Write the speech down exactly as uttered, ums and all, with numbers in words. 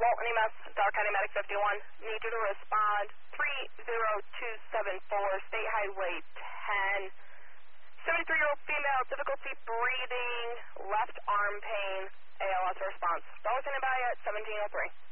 Walton E M S, Dollar County Medic fifty-one. Need you to respond. three zero two seven four, State Highway ten. seventy-three-year-old female, difficulty breathing, left arm pain, A L S response. Dollar County by at seventeen oh three.